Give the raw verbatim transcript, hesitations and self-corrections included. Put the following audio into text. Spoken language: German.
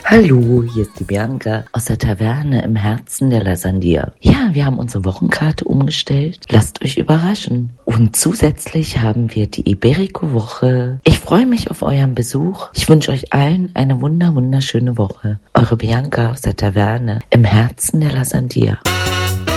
Hallo, hier ist die Bianca aus der Taverne im Herzen der Lasandia. Ja, wir haben unsere Wochenkarte umgestellt. Lasst euch überraschen. Und zusätzlich haben wir die Iberico-Woche. Ich freue mich auf euren Besuch. Ich wünsche euch allen eine wunder wunderschöne Woche. Eure Bianca aus der Taverne im Herzen der Lasandia.